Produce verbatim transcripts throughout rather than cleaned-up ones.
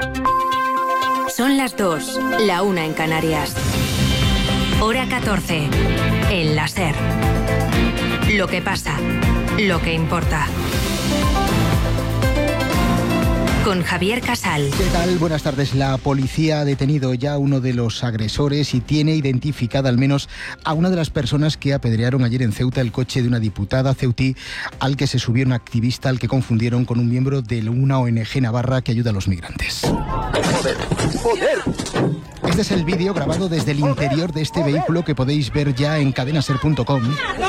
Son las dos, la una en Canarias. Hora catorce, en la SER. Lo que pasa, lo que importa. Con Javier Casal. ¿Qué tal? Buenas tardes. La policía ha detenido ya a uno de los agresores y tiene identificada al menos a una de las personas que apedrearon ayer en Ceuta el coche de una diputada ceutí al que se subió un activista al que confundieron con un miembro de una O N G navarra que ayuda a los migrantes. ¡Joder! ¡Joder! Este es el vídeo grabado desde el interior de este vehículo que podéis ver ya en cadenaser punto com.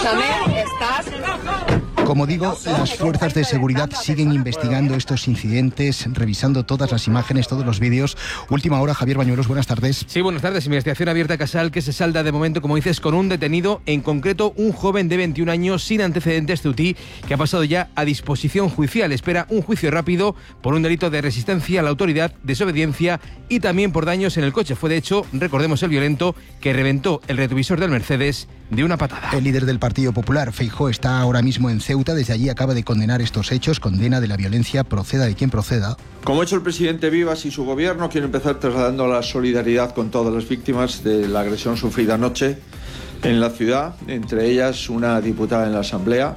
Como digo, las fuerzas de seguridad siguen investigando estos incidentes, revisando todas las imágenes, todos los vídeos. Última hora, Javier Bañuelos, buenas tardes. Sí, buenas tardes. Investigación abierta, Casal, que se salda de momento, como dices, con un detenido, en concreto un joven de veintiún años sin antecedentes ceutí, que ha pasado ya a disposición judicial. Espera un juicio rápido por un delito de resistencia a la autoridad, desobediencia y también por daños en el coche. Fue, de hecho, recordemos, el violento que reventó el retrovisor del Mercedes de una patada. El líder del Partido Popular, Feijóo, está ahora mismo en Ceuta. Desde allí acaba de condenar estos hechos, condena de la violencia, proceda de quien proceda. Como ha hecho el presidente Vivas y su gobierno, quiero empezar trasladando la solidaridad con todas las víctimas de la agresión sufrida anoche en la ciudad, entre ellas una diputada en la Asamblea.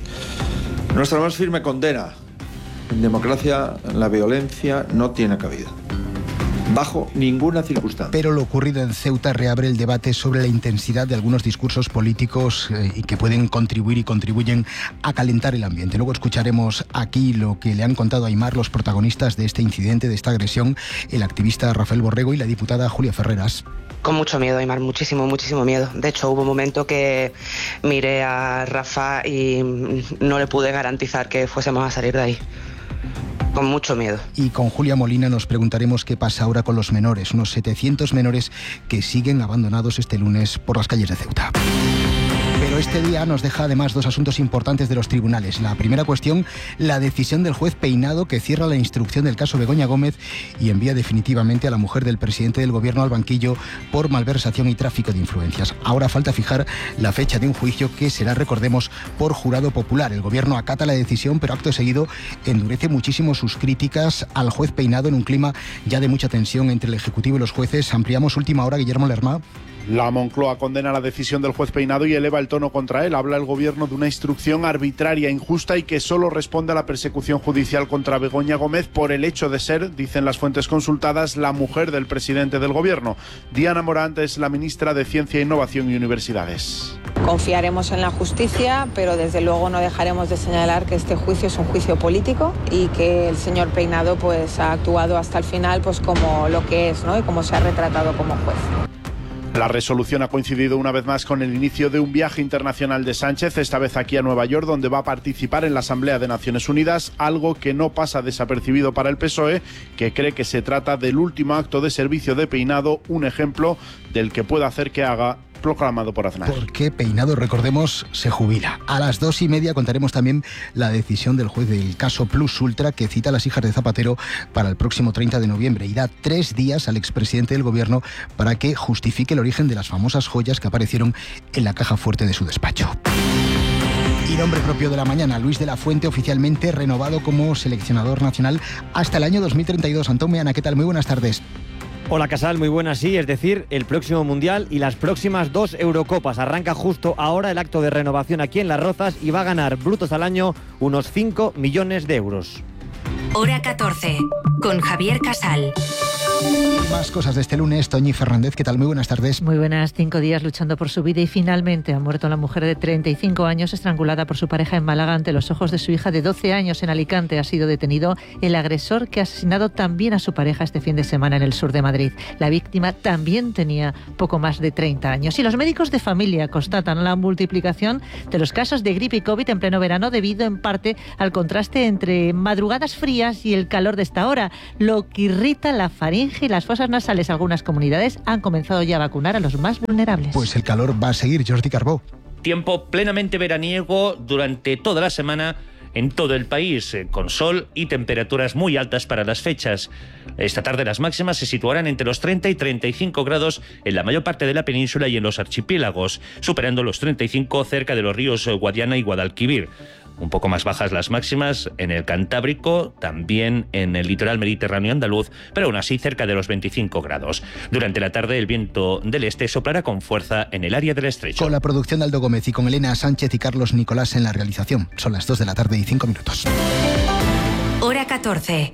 Nuestra más firme condena. En democracia la violencia no tiene cabida, bajo ninguna circunstancia. Pero lo ocurrido en Ceuta reabre el debate sobre la intensidad de algunos discursos políticos eh, y que pueden contribuir y contribuyen a calentar el ambiente. Luego escucharemos aquí lo que le han contado a Aimar los protagonistas de este incidente, de esta agresión, el activista Rafael Borrego y la diputada Julia Ferreras. Con mucho miedo, Aimar, muchísimo, muchísimo miedo. De hecho, hubo un momento que miré a Rafa y no le pude garantizar que fuésemos a salir de ahí. Con mucho miedo. Y con Julia Molina nos preguntaremos qué pasa ahora con los menores, unos setecientos menores que siguen abandonados este lunes por las calles de Ceuta. Pero este día nos deja además dos asuntos importantes de los tribunales. La primera cuestión, la decisión del juez Peinado que cierra la instrucción del caso Begoña Gómez y envía definitivamente a la mujer del presidente del gobierno al banquillo por malversación y tráfico de influencias. Ahora falta fijar la fecha de un juicio que será, recordemos, por jurado popular. El gobierno acata la decisión, pero acto seguido endurece muchísimo sus críticas al juez Peinado en un clima ya de mucha tensión entre el Ejecutivo y los jueces. Ampliamos última hora, Guillermo Lerma. La Moncloa condena la decisión del juez Peinado y eleva el tono contra él. Habla el gobierno de una instrucción arbitraria, injusta y que solo responde a la persecución judicial contra Begoña Gómez por el hecho de ser, dicen las fuentes consultadas, la mujer del presidente del gobierno. Diana Morant es la ministra de Ciencia, Innovación y Universidades. Confiaremos en la justicia, pero desde luego no dejaremos de señalar que este juicio es un juicio político y que el señor Peinado pues ha actuado hasta el final pues como lo que es, ¿no? Y como se ha retratado como juez. La resolución ha coincidido una vez más con el inicio de un viaje internacional de Sánchez, esta vez aquí a Nueva York, donde va a participar en la Asamblea de Naciones Unidas, algo que no pasa desapercibido para el P S O E, que cree que se trata del último acto de servicio de Peinado, un ejemplo del que puede hacer que haga, proclamado por Aznar. Porque Peinado, recordemos, se jubila. A las dos y media contaremos también la decisión del juez del caso Plus Ultra que cita a las hijas de Zapatero para el próximo treinta de noviembre y da tres días al expresidente del gobierno para que justifique el origen de las famosas joyas que aparecieron en la caja fuerte de su despacho. Y nombre propio de la mañana, Luis de la Fuente, oficialmente renovado como seleccionador nacional hasta el año dos mil treinta y dos. Antón Meana, ¿qué tal? Muy buenas tardes. Hola Casal, muy buenas, sí, es decir, el próximo Mundial y las próximas dos Eurocopas. Arranca justo ahora el acto de renovación aquí en Las Rozas y va a ganar brutos al año unos cinco millones de euros. Hora catorce, con Javier Casal. Más cosas de este lunes. Toñi Fernández, ¿qué tal? Muy buenas tardes. Muy buenas. Cinco días luchando por su vida y finalmente ha muerto la mujer de treinta y cinco años estrangulada por su pareja en Málaga ante los ojos de su hija de doce años en Alicante. Ha sido detenido el agresor que ha asesinado también a su pareja este fin de semana en el sur de Madrid. La víctima también tenía poco más de treinta años. Y los médicos de familia constatan la multiplicación de los casos de gripe y COVID en pleno verano debido en parte al contraste entre madrugadas frías y el calor de esta hora, lo que irrita la faringe y las fosas nasales. Algunas comunidades han comenzado ya a vacunar a los más vulnerables. Pues el calor va a seguir, Jordi Carbó. Tiempo plenamente veraniego durante toda la semana en todo el país, con sol y temperaturas muy altas para las fechas. Esta tarde las máximas se situarán entre los treinta y treinta y cinco grados en la mayor parte de la península y en los archipiélagos, superando los treinta y cinco cerca de los ríos Guadiana y Guadalquivir. Un poco más bajas las máximas en el Cantábrico, también en el litoral mediterráneo andaluz, pero aún así cerca de los veinticinco grados. Durante la tarde el viento del este soplará con fuerza en el área del estrecho. Con la producción de Aldo Gómez y con Elena Sánchez y Carlos Nicolás en la realización. Son las dos de la tarde y cinco minutos. Hora catorce.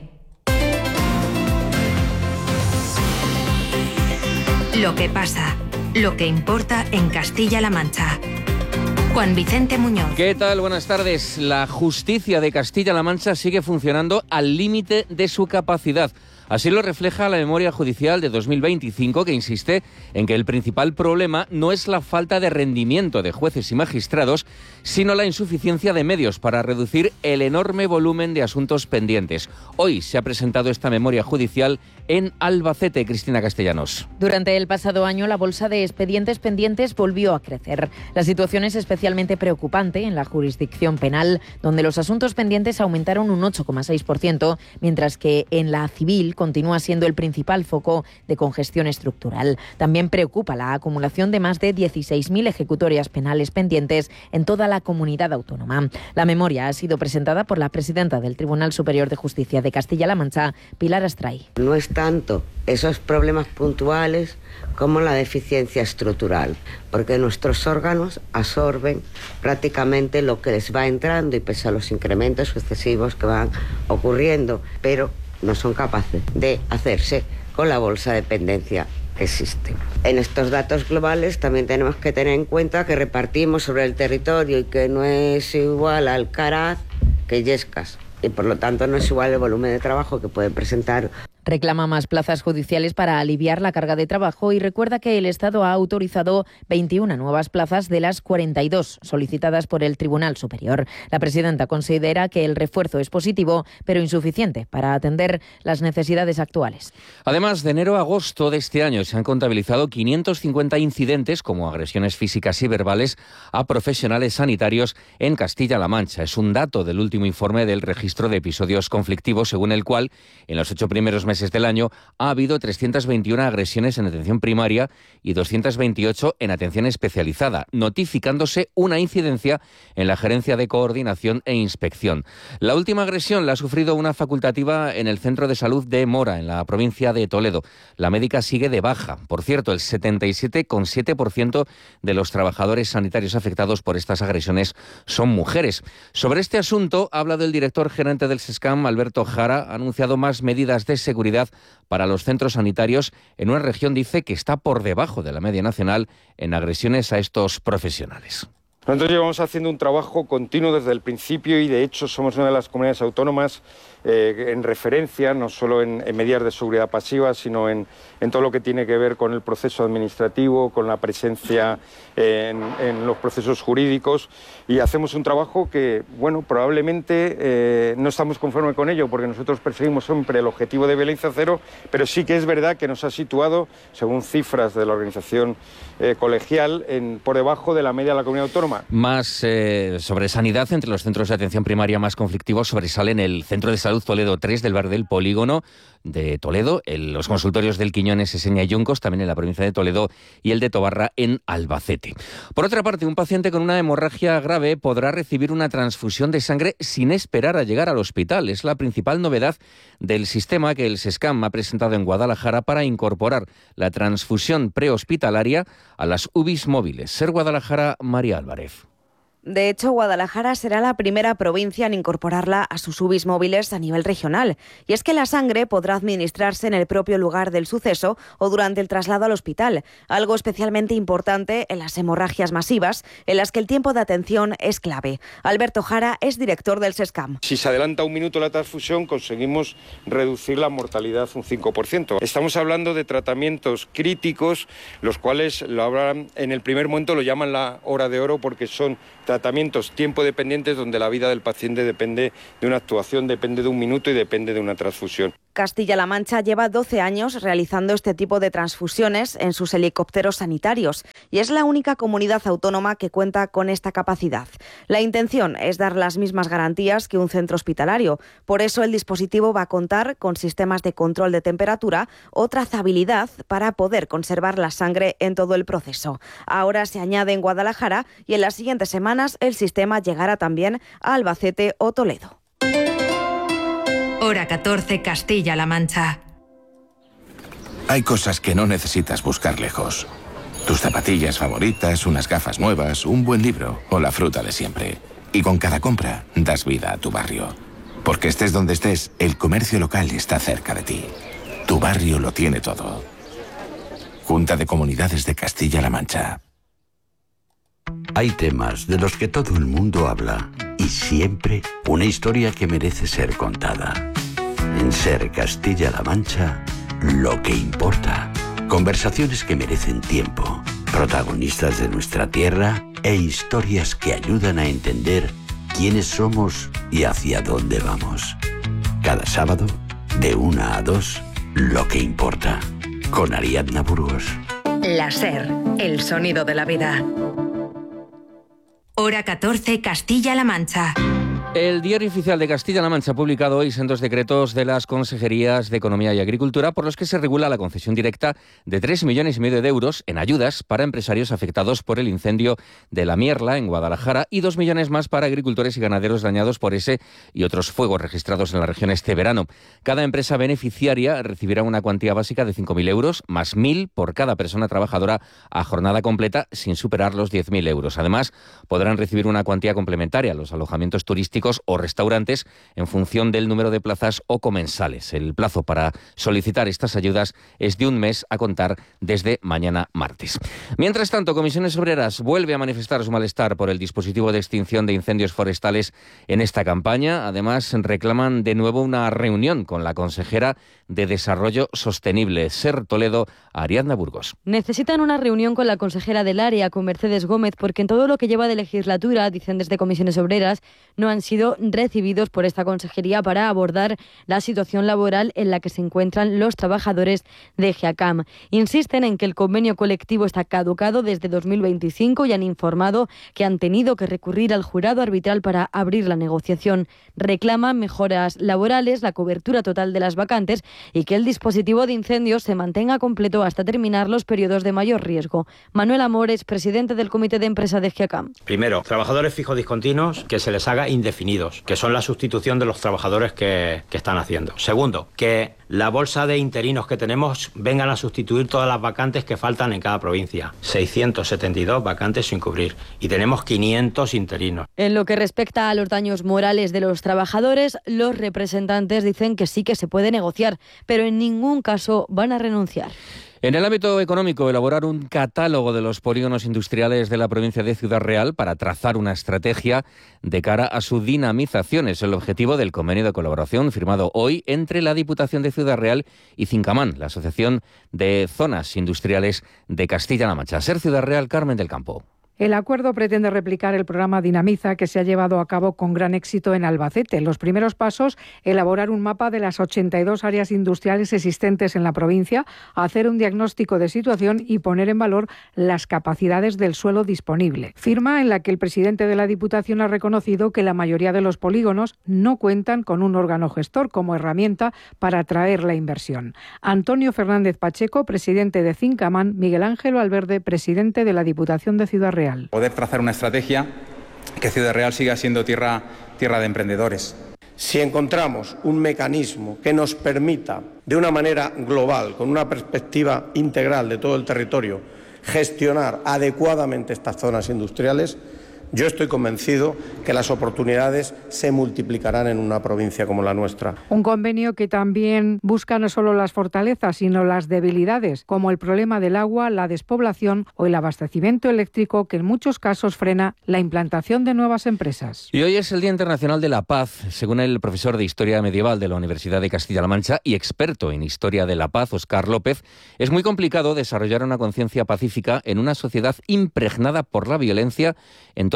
Lo que pasa, lo que importa en Castilla-La Mancha. Juan Vicente Muñoz. ¿Qué tal? Buenas tardes. La justicia de Castilla-La Mancha sigue funcionando al límite de su capacidad. Así lo refleja la memoria judicial de dos mil veinticinco, que insiste en que el principal problema no es la falta de rendimiento de jueces y magistrados, sino la insuficiencia de medios para reducir el enorme volumen de asuntos pendientes. Hoy se ha presentado esta memoria judicial en Albacete. Cristina Castellanos. Durante el pasado año, la bolsa de expedientes pendientes volvió a crecer. La situación es especialmente preocupante en la jurisdicción penal, donde los asuntos pendientes aumentaron un ocho coma seis por ciento, mientras que en la civil continúa siendo el principal foco de congestión estructural. También preocupa la acumulación de más de dieciséis mil ejecutorias penales pendientes en toda la comunidad autónoma. La memoria ha sido presentada por la presidenta del Tribunal Superior de Justicia de Castilla-La Mancha, Pilar Astray. No es tanto esos problemas puntuales como la deficiencia estructural, porque nuestros órganos absorben prácticamente lo que les va entrando y pese a los incrementos sucesivos que van ocurriendo, pero no son capaces de hacerse con la bolsa de pendencia que existe. En estos datos globales también tenemos que tener en cuenta que repartimos sobre el territorio y que no es igual Alcaraz que Illescas, y por lo tanto no es igual el volumen de trabajo que pueden presentar. Reclama más plazas judiciales para aliviar la carga de trabajo y recuerda que el Estado ha autorizado veintiuna nuevas plazas de las cuarenta y dos solicitadas por el Tribunal Superior. La presidenta considera que el refuerzo es positivo, pero insuficiente para atender las necesidades actuales. Además, de enero a agosto de este año se han contabilizado quinientos cincuenta incidentes como agresiones físicas y verbales a profesionales sanitarios en Castilla-La Mancha. Es un dato del último informe del registro de episodios conflictivos, según el cual en los ocho primeros meses del año ha habido trescientas veintiuna agresiones en atención primaria y doscientas veintiocho en atención especializada, notificándose una incidencia en la Gerencia de Coordinación e Inspección. La última agresión la ha sufrido una facultativa en el Centro de Salud de Mora, en la provincia de Toledo. La médica sigue de baja. Por cierto, el setenta y siete coma siete por ciento de los trabajadores sanitarios afectados por estas agresiones son mujeres. Sobre este asunto ha hablado el director gerente del SESCAM, Alberto Jara. Ha anunciado más medidas de seguridad para los centros sanitarios en una región, dice, que está por debajo de la media nacional en agresiones a estos profesionales. Nosotros llevamos haciendo un trabajo continuo desde el principio y de hecho somos una de las comunidades autónomas eh, en referencia, no solo en, en medidas de seguridad pasiva, sino en, en todo lo que tiene que ver con el proceso administrativo, con la presencia eh, en, en los procesos jurídicos, y hacemos un trabajo que, bueno, probablemente eh, no estamos conformes con ello porque nosotros perseguimos siempre el objetivo de violencia cero, pero sí que es verdad que nos ha situado, según cifras de la organización eh, colegial, en, por debajo de la media de la comunidad autónoma. Más eh, sobre sanidad, entre los centros de atención primaria más conflictivos sobresalen el Centro de Salud Toledo tres del barrio del Polígono de Toledo, el, los consultorios del Quiñones, Seseña y Yuncos, también en la provincia de Toledo, y el de Tobarra en Albacete. Por otra parte, un paciente con una hemorragia grave podrá recibir una transfusión de sangre sin esperar a llegar al hospital. Es la principal novedad del sistema que el SESCAM ha presentado en Guadalajara para incorporar la transfusión prehospitalaria a las U B Is móviles. Ser Guadalajara, María Álvarez. De hecho, Guadalajara será la primera provincia en incorporarla a sus U B Is móviles a nivel regional. Y es que la sangre podrá administrarse en el propio lugar del suceso o durante el traslado al hospital, algo especialmente importante en las hemorragias masivas, en las que el tiempo de atención es clave. Alberto Jara es director del SESCAM. Si se adelanta un minuto la transfusión, conseguimos reducir la mortalidad un cinco por ciento. Estamos hablando de tratamientos críticos, los cuales lo hablan, en el primer momento lo llaman la hora de oro porque son tratamientos tiempo dependientes donde la vida del paciente depende de una actuación, depende de un minuto y depende de una transfusión. Castilla-La Mancha lleva doce años realizando este tipo de transfusiones en sus helicópteros sanitarios y es la única comunidad autónoma que cuenta con esta capacidad. La intención es dar las mismas garantías que un centro hospitalario. Por eso el dispositivo va a contar con sistemas de control de temperatura o trazabilidad para poder conservar la sangre en todo el proceso. Ahora se añade en Guadalajara y en las siguientes semanas el sistema llegará también a Albacete o Toledo. Hora catorce, Castilla-La Mancha. Hay cosas que no necesitas buscar lejos. Tus zapatillas favoritas, unas gafas nuevas, un buen libro o la fruta de siempre. Y con cada compra das vida a tu barrio. Porque estés donde estés, el comercio local está cerca de ti. Tu barrio lo tiene todo. Junta de Comunidades de Castilla-La Mancha. Hay temas de los que todo el mundo habla y siempre una historia que merece ser contada. En Ser Castilla-La Mancha, lo que importa. Conversaciones que merecen tiempo, protagonistas de nuestra tierra e historias que ayudan a entender quiénes somos y hacia dónde vamos. Cada sábado, de una a dos, lo que importa. Con Ariadna Burgos. La SER, el sonido de la vida. Hora catorce, Castilla-La Mancha. El Diario Oficial de Castilla-La Mancha ha publicado hoy sendos decretos de las Consejerías de Economía y Agricultura por los que se regula la concesión directa de tres millones y medio de euros en ayudas para empresarios afectados por el incendio de La Mierla en Guadalajara y dos millones más para agricultores y ganaderos dañados por ese y otros fuegos registrados en la región este verano. Cada empresa beneficiaria recibirá una cuantía básica de cinco mil euros más mil por cada persona trabajadora a jornada completa sin superar los diez mil euros. Además, podrán recibir una cuantía complementaria a los alojamientos turísticos o restaurantes en función del número de plazas o comensales. El plazo para solicitar estas ayudas es de un mes a contar desde mañana martes. Mientras tanto, Comisiones Obreras vuelve a manifestar su malestar por el dispositivo de extinción de incendios forestales en esta campaña. Además, reclaman de nuevo una reunión con la consejera de Desarrollo Sostenible, SER Toledo, Ariadna Burgos. Necesitan una reunión con la consejera del área, con Mercedes Gómez, porque en todo lo que lleva de legislatura, dicen desde Comisiones Obreras, no han sido recibidos por esta consejería para abordar la situación laboral en la que se encuentran los trabajadores de GEACAM. Insisten en que el convenio colectivo está caducado desde dos mil veinticinco y han informado que han tenido que recurrir al jurado arbitral para abrir la negociación. Reclaman mejoras laborales, la cobertura total de las vacantes y que el dispositivo de incendios se mantenga completo hasta terminar los periodos de mayor riesgo. Manuel Amores, presidente del Comité de Empresa de GEACAM. Primero, trabajadores fijos discontinuos que se les haga indefinidos, que son la sustitución de los trabajadores que, que están haciendo. Segundo, que la bolsa de interinos que tenemos vengan a sustituir todas las vacantes que faltan en cada provincia. seiscientas setenta y dos vacantes sin cubrir y tenemos quinientos interinos. En lo que respecta a los daños morales de los trabajadores, los representantes dicen que sí que se puede negociar, pero en ningún caso van a renunciar. En el ámbito económico, elaborar un catálogo de los polígonos industriales de la provincia de Ciudad Real para trazar una estrategia de cara a su dinamización es el objetivo del convenio de colaboración firmado hoy entre la Diputación de Ciudad Real y Cincamán, la Asociación de Zonas Industriales de Castilla-La Mancha. SER Ciudad Real, Carmen del Campo. El acuerdo pretende replicar el programa Dinamiza que se ha llevado a cabo con gran éxito en Albacete. Los primeros pasos, elaborar un mapa de las ochenta y dos áreas industriales existentes en la provincia, hacer un diagnóstico de situación y poner en valor las capacidades del suelo disponible. Firma en la que el presidente de la Diputación ha reconocido que la mayoría de los polígonos no cuentan con un órgano gestor como herramienta para atraer la inversión. Antonio Fernández Pacheco, presidente de Cincamán, Miguel Ángel Valverde, presidente de la Diputación de Ciudad Real. Poder trazar una estrategia que Ciudad Real siga siendo tierra, tierra de emprendedores. Si encontramos un mecanismo que nos permita, de una manera global, con una perspectiva integral de todo el territorio, gestionar adecuadamente estas zonas industriales, yo estoy convencido que las oportunidades se multiplicarán en una provincia como la nuestra. Un convenio que también busca no solo las fortalezas, sino las debilidades, como el problema del agua, la despoblación o el abastecimiento eléctrico, que en muchos casos frena la implantación de nuevas empresas. Y hoy es el Día Internacional de la Paz. Según el profesor de Historia Medieval de la Universidad de Castilla-La Mancha y experto en Historia de la Paz, Óscar López, es muy complicado desarrollar una conciencia pacífica en una sociedad impregnada por la violencia en todo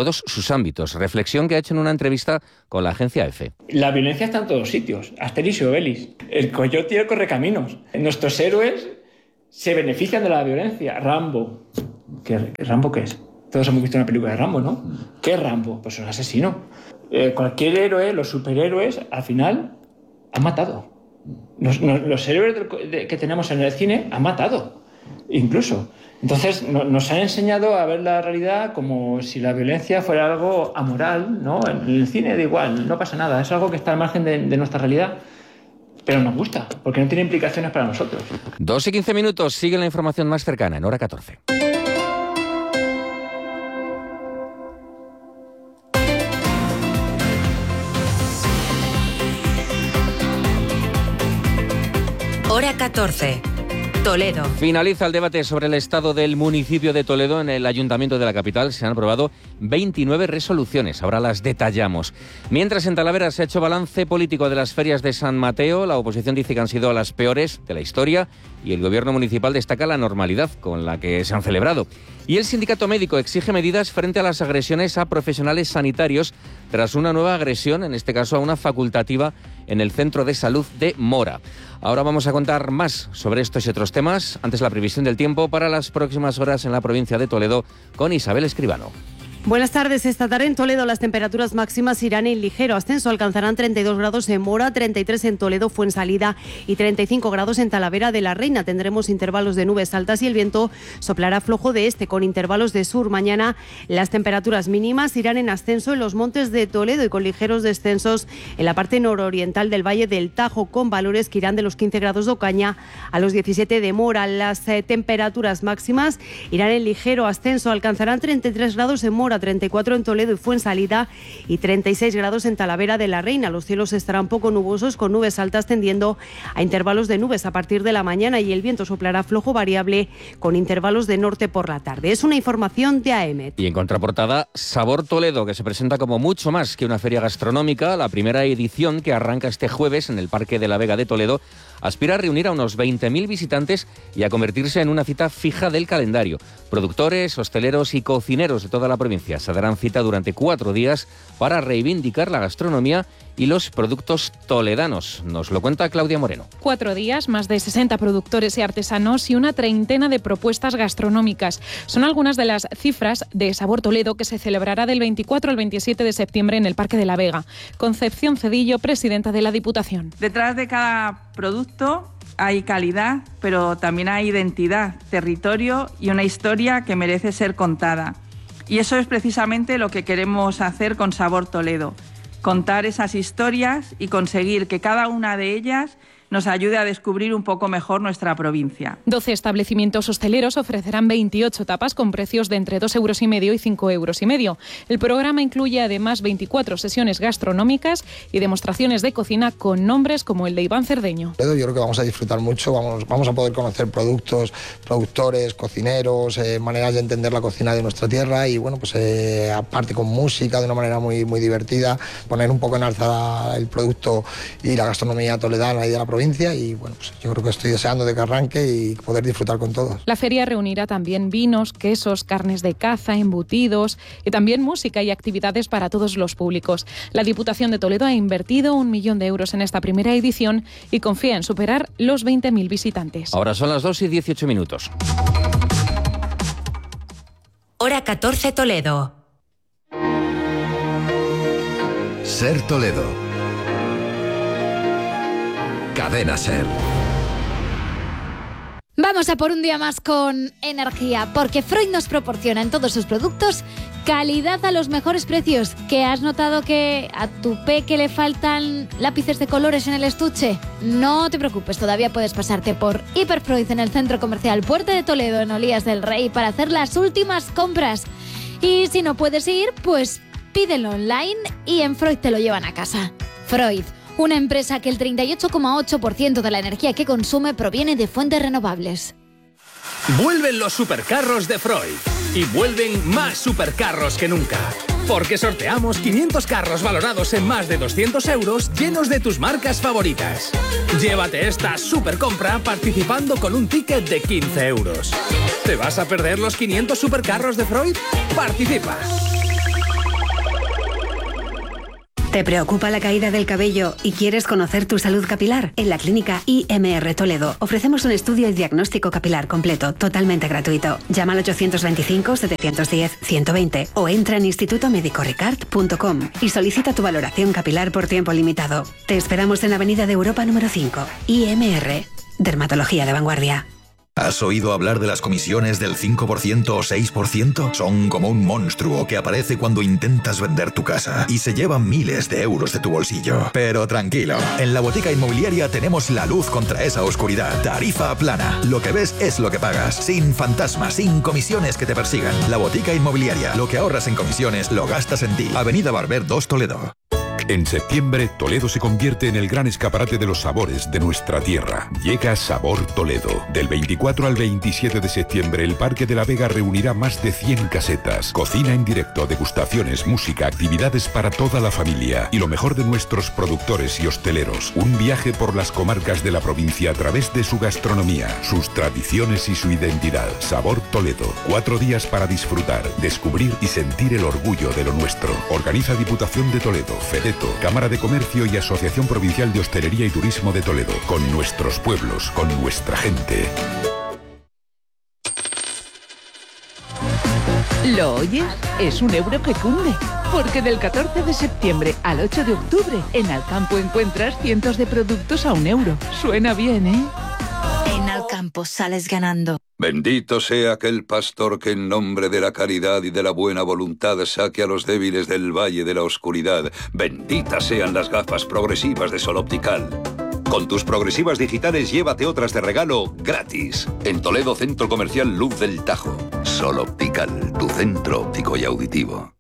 todos sus ámbitos. Reflexión que ha hecho en una entrevista con la agencia EFE. La violencia está en todos sitios, Asterix y Obelix. El coyote y el correcaminos. Nuestros héroes se benefician de la violencia. Rambo. ¿Qué, ¿Rambo qué es? Todos hemos visto una película de Rambo, ¿no? ¿Qué es Rambo? Pues un asesino. Eh, cualquier héroe, los superhéroes, al final, han matado. Los, los, los héroes del, de, que tenemos en el cine han matado, incluso. Entonces, no, nos han enseñado a ver la realidad como si la violencia fuera algo amoral, ¿no? En el cine da igual, no pasa nada, es algo que está al margen de, de nuestra realidad. Pero nos gusta, porque no tiene implicaciones para nosotros. dos y quince minutos, sigue la información más cercana en Hora catorce. Hora catorce. Toledo. Finaliza el debate sobre el estado del municipio de Toledo. En el ayuntamiento de la capital se han aprobado veintinueve resoluciones. Ahora las detallamos. Mientras en Talavera se ha hecho balance político de las ferias de San Mateo, la oposición dice que han sido las peores de la historia y el gobierno municipal destaca la normalidad con la que se han celebrado. Y el sindicato médico exige medidas frente a las agresiones a profesionales sanitarios tras una nueva agresión, en este caso a una facultativa en el Centro de Salud de Mora. Ahora vamos a contar más sobre estos y otros temas. Antes la previsión del tiempo para las próximas horas en la provincia de Toledo con Isabel Escribano. Buenas tardes. Esta tarde en Toledo las temperaturas máximas irán en ligero ascenso. Alcanzarán treinta y dos grados en Mora, treinta y tres en Toledo, Fuensalida y treinta y cinco grados en Talavera de la Reina. Tendremos intervalos de nubes altas y el viento soplará flojo de este con intervalos de sur. Mañana las temperaturas mínimas irán en ascenso en los montes de Toledo y con ligeros descensos en la parte nororiental del Valle del Tajo, con valores que irán de los quince grados de Ocaña a los diecisiete de Mora. Las eh, temperaturas máximas irán en ligero ascenso. Alcanzarán treinta y tres grados en Mora, treinta y cuatro en Toledo y Fuensalida y treinta y seis grados en Talavera de la Reina. Los cielos estarán poco nubosos con nubes altas tendiendo a intervalos de nubes a partir de la mañana y el viento soplará flojo variable con intervalos de norte por la tarde. Es una información de A E M E T. Y en contraportada, Sabor Toledo, que se presenta como mucho más que una feria gastronómica. La primera edición, que arranca este jueves en el Parque de la Vega de Toledo, aspira a reunir a unos veinte mil visitantes y a convertirse en una cita fija del calendario. Productores, hosteleros y cocineros de toda la provincia se darán cita durante cuatro días para reivindicar la gastronomía y los productos toledanos. Nos lo cuenta Claudia Moreno. Cuatro días, más de sesenta productores y artesanos y una treintena de propuestas gastronómicas. Son algunas de las cifras de Sabor Toledo, que se celebrará del veinticuatro al veintisiete de septiembre en el Parque de la Vega. Concepción Cedillo, presidenta de la Diputación. Detrás de cada producto hay calidad, pero también hay identidad, territorio y una historia que merece ser contada. Y eso es precisamente lo que queremos hacer con Sabor Toledo. Contar esas historias y conseguir que cada una de ellas nos ayude a descubrir un poco mejor nuestra provincia. doce establecimientos hosteleros ofrecerán veintiocho tapas con precios de entre dos euros y medio y cinco euros y medio. El programa incluye además veinticuatro sesiones gastronómicas y demostraciones de cocina con nombres como el de Iván Cerdeño. Yo creo que vamos a disfrutar mucho, vamos, vamos a poder conocer productos, productores, cocineros, eh, maneras de entender la cocina de nuestra tierra y bueno, pues eh, aparte con música de una manera muy, muy divertida, poner un poco en alza el producto y la gastronomía toledana y de la provincia. Y bueno, pues yo creo que estoy deseando de que arranque y poder disfrutar con todos. La feria reunirá también vinos, quesos, carnes de caza, embutidos y también música y actividades para todos los públicos. La Diputación de Toledo ha invertido un millón de euros en esta primera edición y confía en superar los veinte mil visitantes. Ahora son las dos y dieciocho minutos. Hora catorce Toledo. Ser Toledo. Cadena Ser. Vamos a por un día más con energía, porque Freud nos proporciona en todos sus productos calidad a los mejores precios. ¿Que has notado que a tu peque le faltan lápices de colores en el estuche? No te preocupes, todavía puedes pasarte por Hiperfreud en el Centro Comercial Puerta de Toledo, en Olías del Rey, para hacer las últimas compras. Y si no puedes ir, pues pídelo online y en Freud te lo llevan a casa. Freud, una empresa que el treinta y ocho coma ocho por ciento de la energía que consume proviene de fuentes renovables. Vuelven los supercarros de Freud. Y vuelven más supercarros que nunca. Porque sorteamos quinientos carros valorados en más de doscientos euros llenos de tus marcas favoritas. Llévate esta supercompra participando con un ticket de quince euros. ¿Te vas a perder los quinientos supercarros de Freud? Participa. ¿Te preocupa la caída del cabello y quieres conocer tu salud capilar? En la clínica I M R Toledo ofrecemos un estudio y diagnóstico capilar completo, totalmente gratuito. Llama al ochocientos veinticinco, setecientos diez, ciento veinte o entra en instituto médico ricard punto com y solicita tu valoración capilar por tiempo limitado. Te esperamos en Avenida de Europa número cinco. I M R, dermatología de vanguardia. ¿Has oído hablar de las comisiones del cinco por ciento o seis por ciento? Son como un monstruo que aparece cuando intentas vender tu casa y se llevan miles de euros de tu bolsillo. Pero tranquilo, en la Botica Inmobiliaria tenemos la luz contra esa oscuridad. Tarifa plana. Lo que ves es lo que pagas. Sin fantasmas, sin comisiones que te persigan. La Botica Inmobiliaria. Lo que ahorras en comisiones lo gastas en ti. Avenida Barber dos, Toledo. En septiembre, Toledo se convierte en el gran escaparate de los sabores de nuestra tierra. Llega Sabor Toledo. Del veinticuatro al veintisiete de septiembre, el Parque de la Vega reunirá más de cien casetas. Cocina en directo, degustaciones, música, actividades para toda la familia. Y lo mejor de nuestros productores y hosteleros. Un viaje por las comarcas de la provincia a través de su gastronomía, sus tradiciones y su identidad. Sabor Toledo. Cuatro días para disfrutar, descubrir y sentir el orgullo de lo nuestro. Organiza Diputación de Toledo, FEDETO, Cámara de Comercio y Asociación Provincial de Hostelería y Turismo de Toledo. Con nuestros pueblos, con nuestra gente. ¿Lo oyes? Es un euro que cunde. Porque del catorce de septiembre al ocho de octubre, en Alcampo encuentras cientos de productos a un euro. Suena bien, ¿eh? En Alcampo sales ganando. Bendito sea aquel pastor que en nombre de la caridad y de la buena voluntad saque a los débiles del valle de la oscuridad. Benditas sean las gafas progresivas de Sol Optical. Con tus progresivas digitales llévate otras de regalo gratis. En Toledo, Centro Comercial Luz del Tajo. Sol Optical, tu centro óptico y auditivo.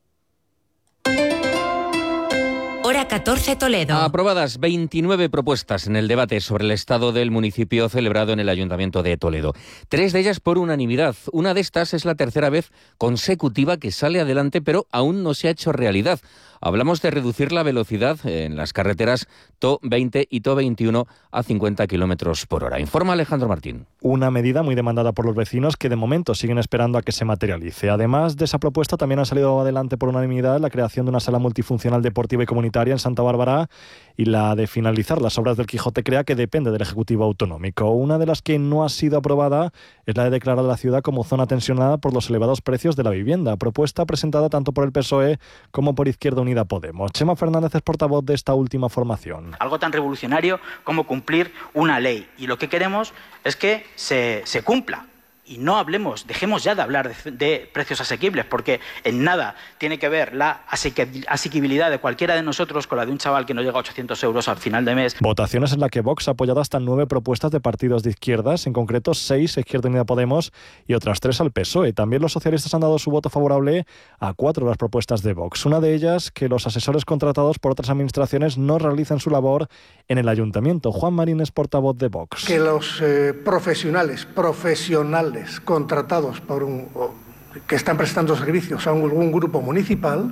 Hora catorce, Toledo. Aprobadas veintinueve propuestas en el debate sobre el estado del municipio celebrado en el Ayuntamiento de Toledo. Tres de ellas por unanimidad. Una de estas es la tercera vez consecutiva que sale adelante, pero aún no se ha hecho realidad. Hablamos de reducir la velocidad en las carreteras T O veinte y T O veintiuno a cincuenta kilómetros por hora. Informa Alejandro Martín. Una medida muy demandada por los vecinos que de momento siguen esperando a que se materialice. Además de esa propuesta, también ha salido adelante por unanimidad la creación de una sala multifuncional deportiva y comunitaria en Santa Bárbara y la de finalizar las obras del Quijote Crea, que depende del Ejecutivo Autonómico. Una de las que no ha sido aprobada es la de declarar a la ciudad como zona tensionada por los elevados precios de la vivienda, propuesta presentada tanto por el P S O E como por Izquierda Unida Podemos. Chema Fernández es portavoz de esta última formación. Algo tan revolucionario como cumplir una ley. Y lo que queremos es que se, se cumpla. Y no hablemos, dejemos ya de hablar de, de precios asequibles, porque en nada tiene que ver la asequibilidad de cualquiera de nosotros con la de un chaval que no llega a ochocientos euros al final de mes. Votaciones en las que Vox ha apoyado hasta nueve propuestas de partidos de izquierdas, en concreto seis a Izquierda Unida Podemos y otras tres al P S O E. También los socialistas han dado su voto favorable a cuatro de las propuestas de Vox. Una de ellas, que los asesores contratados por otras administraciones no realicen su labor en el ayuntamiento. Juan Marín es portavoz de Vox. Que los eh, profesionales, profesionales contratados por un, que están prestando servicios a un, un grupo municipal,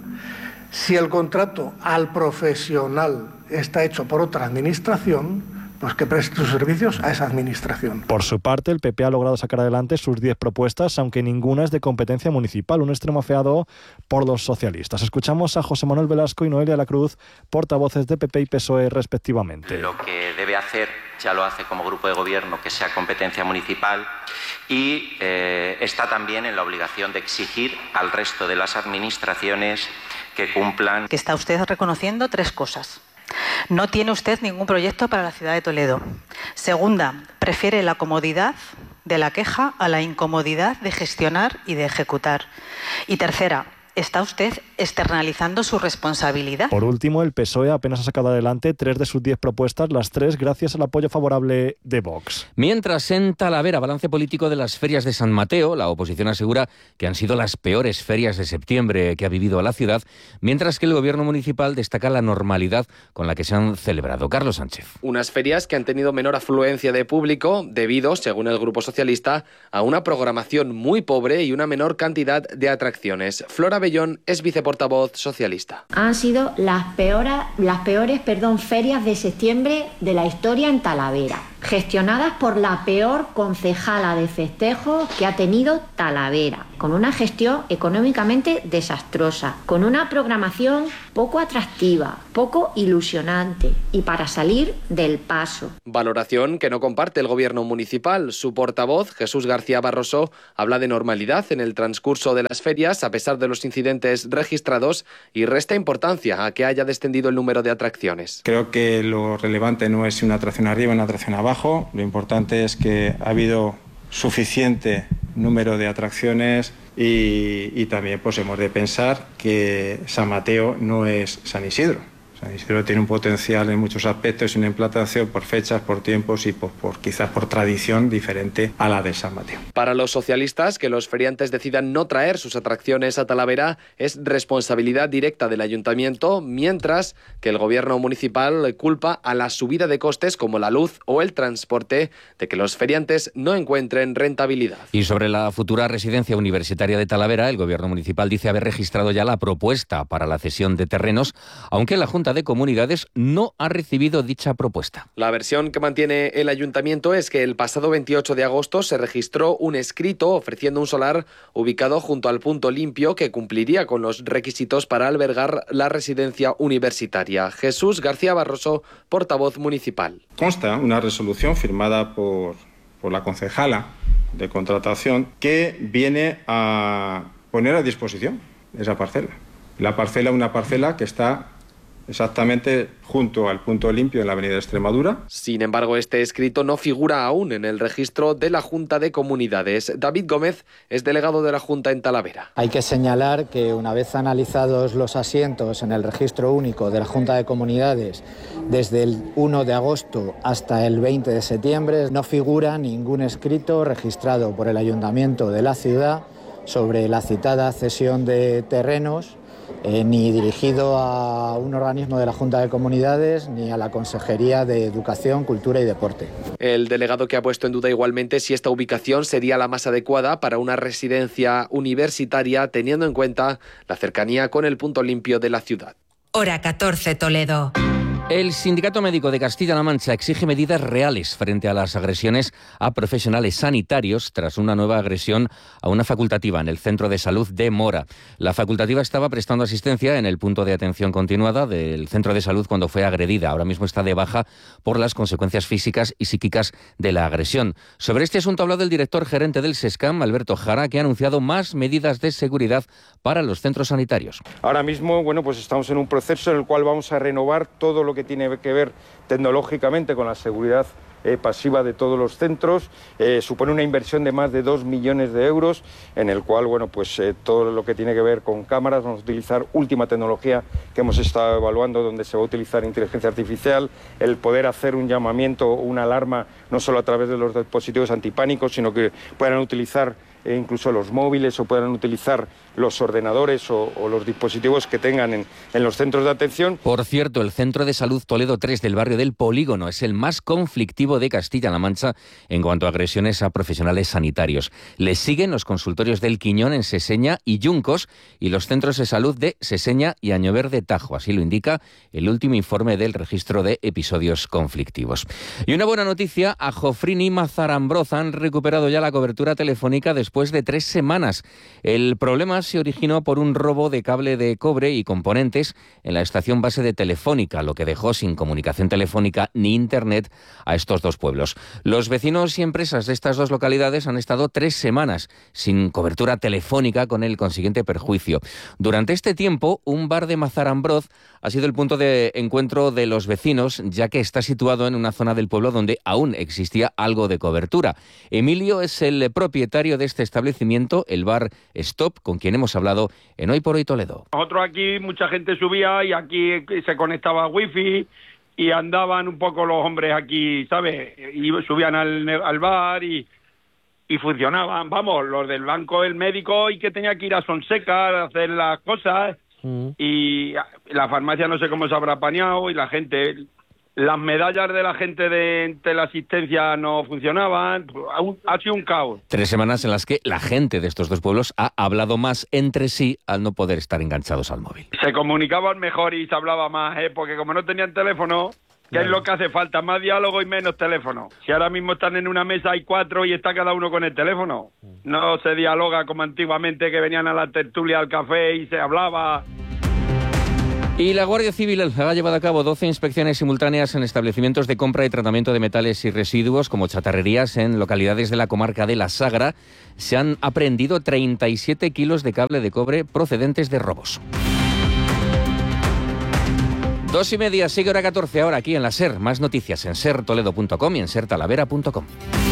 si el contrato al profesional está hecho por otra administración, pues que preste sus servicios a esa administración. Por su parte, el P P ha logrado sacar adelante sus diez propuestas, aunque ninguna es de competencia municipal, un extremo afeado por los socialistas. Escuchamos a José Manuel Velasco y Noelia Lacruz, portavoces de P P y P S O E respectivamente. Lo que debe hacer, ya lo hace como grupo de gobierno, que sea competencia municipal, y eh, está también en la obligación de exigir al resto de las administraciones que cumplan. Que está usted reconociendo tres cosas. No tiene usted ningún proyecto para la ciudad de Toledo. Segunda, prefiere la comodidad de la queja a la incomodidad de gestionar y de ejecutar. Y tercera, está usted externalizando su responsabilidad. Por último, el P S O E apenas ha sacado adelante tres de sus diez propuestas, las tres gracias al apoyo favorable de Vox. Mientras en Talavera, balance político de las ferias de San Mateo, la oposición asegura que han sido las peores ferias de septiembre que ha vivido la ciudad, mientras que el gobierno municipal destaca la normalidad con la que se han celebrado. Carlos Sánchez. Unas ferias que han tenido menor afluencia de público debido, según el Grupo Socialista, a una programación muy pobre y una menor cantidad de atracciones. Flora Bellón es viceportavoz socialista. Han sido las peores, las peores perdón, ferias de septiembre de la historia en Talavera. gestionadas por la peor concejala de festejos que ha tenido Talavera, con una gestión económicamente desastrosa, con una programación poco atractiva, poco ilusionante y para salir del paso. Valoración que no comparte el gobierno municipal. Su portavoz, Jesús García Barroso, habla de normalidad en el transcurso de las ferias a pesar de los incidentes registrados y resta importancia a que haya descendido el número de atracciones. Creo que lo relevante no es si una atracción arriba o una atracción abajo. Lo importante es que ha habido suficiente número de atracciones y, y también pues hemos de pensar que San Mateo no es San Isidro. San Isidro tiene un potencial en muchos aspectos y una implantación por fechas, por tiempos y por, por quizás por tradición diferente a la de San Mateo. Para los socialistas, que los feriantes decidan no traer sus atracciones a Talavera es responsabilidad directa del ayuntamiento, mientras que el gobierno municipal culpa a la subida de costes como la luz o el transporte de que los feriantes no encuentren rentabilidad. Y sobre la futura residencia universitaria de Talavera, el gobierno municipal dice haber registrado ya la propuesta para la cesión de terrenos, aunque la Junta de Comunidades no ha recibido dicha propuesta. La versión que mantiene el ayuntamiento es que el pasado veintiocho de agosto se registró un escrito ofreciendo un solar ubicado junto al punto limpio que cumpliría con los requisitos para albergar la residencia universitaria. Jesús García Barroso, portavoz municipal. Consta una resolución firmada por, por la concejala de contratación que viene a poner a disposición esa parcela. La parcela, una parcela que está exactamente junto al punto limpio en la avenida Extremadura. Sin embargo, este escrito no figura aún en el registro de la Junta de Comunidades. David Gómez es delegado de la Junta en Talavera. Hay que señalar que una vez analizados los asientos en el registro único de la Junta de Comunidades desde el uno de agosto hasta el veinte de septiembre, no figura ningún escrito registrado por el Ayuntamiento de la ciudad sobre la citada cesión de terrenos, Eh, ni dirigido a un organismo de la Junta de Comunidades ni a la Consejería de Educación, Cultura y Deporte. El delegado que ha puesto en duda igualmente si esta ubicación sería la más adecuada para una residencia universitaria, teniendo en cuenta la cercanía con el punto limpio de la ciudad. Hora catorce, Toledo. El Sindicato Médico de Castilla-La Mancha exige medidas reales frente a las agresiones a profesionales sanitarios tras una nueva agresión a una facultativa en el Centro de Salud de Mora. La facultativa estaba prestando asistencia en el punto de atención continuada del Centro de Salud cuando fue agredida. Ahora mismo está de baja por las consecuencias físicas y psíquicas de la agresión. Sobre este asunto ha hablado el director gerente del SESCAM, Alberto Jara, que ha anunciado más medidas de seguridad para los centros sanitarios. Ahora mismo, bueno, pues estamos en un proceso en el cual vamos a renovar todo lo que tiene que ver tecnológicamente con la seguridad eh, pasiva de todos los centros. Eh, supone una inversión de más de dos millones de euros, en el cual, bueno, pues eh, todo lo que tiene que ver con cámaras, vamos a utilizar última tecnología que hemos estado evaluando, donde se va a utilizar inteligencia artificial, el poder hacer un llamamiento o una alarma, no solo a través de los dispositivos antipánicos, sino que puedan utilizar e incluso los móviles o puedan utilizar los ordenadores o, o los dispositivos que tengan en, en los centros de atención. Por cierto, el Centro de Salud Toledo tres del barrio del Polígono es el más conflictivo de Castilla-La Mancha en cuanto a agresiones a profesionales sanitarios. Le siguen los consultorios del Quiñón en Seseña y Yuncos y los centros de salud de Seseña y Añover de Tajo. Así lo indica el último informe del registro de episodios conflictivos. Y una buena noticia, a Jofrín y Mazarambroz han recuperado ya la cobertura telefónica después Después de tres semanas. El problema se originó por un robo de cable de cobre y componentes en la estación base de Telefónica, lo que dejó sin comunicación telefónica ni internet a estos dos pueblos. Los vecinos y empresas de estas dos localidades han estado tres semanas sin cobertura telefónica, con el consiguiente perjuicio. Durante este tiempo, un bar de Mazarambroz ha sido el punto de encuentro de los vecinos, ya que está situado en una zona del pueblo donde aún existía algo de cobertura. Emilio es el propietario de este establecimiento, el bar Stop, con quien hemos hablado en Hoy por Hoy Toledo. Nosotros aquí mucha gente subía y aquí se conectaba a wifi y andaban un poco los hombres aquí, ¿sabes? Y subían al, al bar y, y funcionaban, vamos, los del banco, el médico, y que tenía que ir a Sonseca a hacer las cosas, mm. y la farmacia no sé cómo se habrá apañado, y la gente... Las medallas de la gente de teleasistencia no funcionaban, ha sido un caos. Tres semanas en las que la gente de estos dos pueblos ha hablado más entre sí al no poder estar enganchados al móvil. Se comunicaban mejor y se hablaba más, ¿eh? Porque como no tenían teléfono, Que es lo que hace falta, más diálogo y menos teléfono. Si ahora mismo están en una mesa, hay cuatro y está cada uno con el teléfono. No se dialoga como antiguamente, que venían a la tertulia al café y se hablaba. Y la Guardia Civil ha llevado a cabo doce inspecciones simultáneas en establecimientos de compra y tratamiento de metales y residuos, como chatarrerías, en localidades de la comarca de La Sagra. Se han aprehendido treinta y siete kilos de cable de cobre procedentes de robos. Dos y media, sigue hora catorce, ahora aquí en la SER. Más noticias en ser toledo punto com y en ser talavera punto com.